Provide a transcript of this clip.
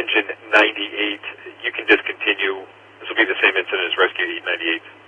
engine 98, you can discontinue. This will be the same incident as Rescue Heat 98.